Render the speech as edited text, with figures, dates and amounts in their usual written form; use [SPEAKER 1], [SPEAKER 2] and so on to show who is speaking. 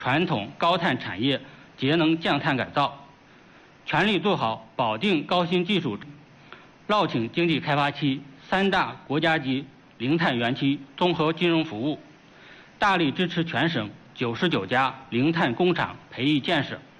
[SPEAKER 1] 传统高碳产业节能降碳改造，全力做好保定高新技术绕境经济开发区3大国家级零碳园区综合金融服务，大力支持全省99家零碳工厂培育建设。